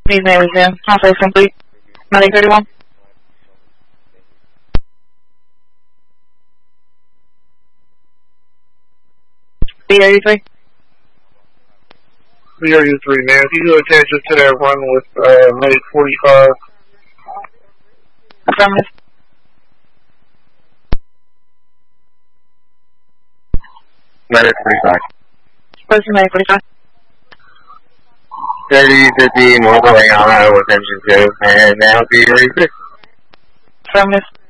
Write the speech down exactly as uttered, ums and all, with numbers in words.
Please name again. Halfway complete. nine thirty-one. B eighty-three. B eighty-three, man. If you go attention to that run with uh, Medic forty-five. Affirmative. Medic forty-five. Person Medic forty-five. thirty fifty, mobile hang on with engine two, and now B eighty-three. Affirmative.